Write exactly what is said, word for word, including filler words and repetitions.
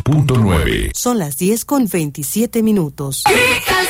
punto nueve. Son las diez con veintisiete minutos. Grita